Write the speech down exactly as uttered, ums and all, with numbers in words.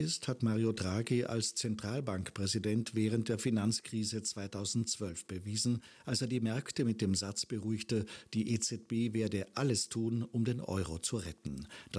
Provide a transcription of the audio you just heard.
ist, hat Mario Draghi als Zentralbankpräsident während der Finanzkrise zweitausendzwölf bewiesen, als er die Märkte mit dem Satz beruhigte, die E Z B werde alles tun, um den Euro zu retten. Das